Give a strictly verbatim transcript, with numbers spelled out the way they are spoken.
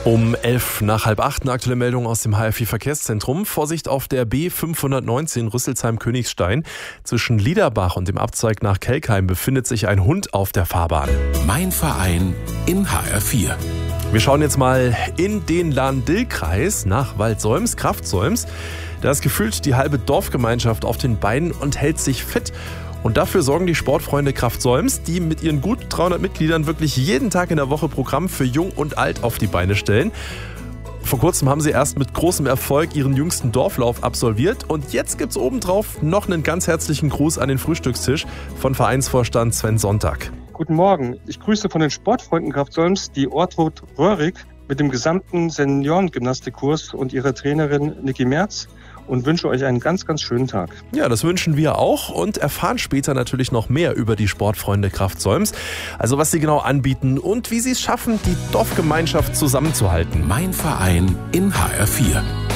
Um elf nach halb acht eine aktuelle Meldung aus dem H R vier Verkehrszentrum. Vorsicht auf der B fünfhundertneunzehn Rüsselsheim-Königsstein. Zwischen Liederbach und dem Abzweig nach Kelkheim befindet sich ein Hund auf der Fahrbahn. Mein Verein in H R vier. Wir schauen jetzt mal in den Lahn-Dill-Kreis nach Waldsolms, Kraftsolms. Da ist gefühlt die halbe Dorfgemeinschaft auf den Beinen und hält sich fit. Und dafür sorgen die Sportfreunde Kraftsolms, die mit ihren gut dreihundert Mitgliedern wirklich jeden Tag in der Woche Programm für Jung und Alt auf die Beine stellen. Vor kurzem haben sie erst mit großem Erfolg ihren jüngsten Dorflauf absolviert. Und jetzt gibt's obendrauf noch einen ganz herzlichen Gruß an den Frühstückstisch von Vereinsvorstand Sven Sonntag. Guten Morgen, ich grüße von den Sportfreunden Kraftsolms die Ortrud Röhrig mit dem gesamten Seniorengymnastikkurs und ihrer Trainerin Niki Merz und wünsche euch einen ganz, ganz schönen Tag. Ja, das wünschen wir auch und erfahren später natürlich noch mehr über die Sportfreunde Kraftsolms. Also was sie genau anbieten und wie sie es schaffen, die Dorfgemeinschaft zusammenzuhalten. Mein Verein in H R vier.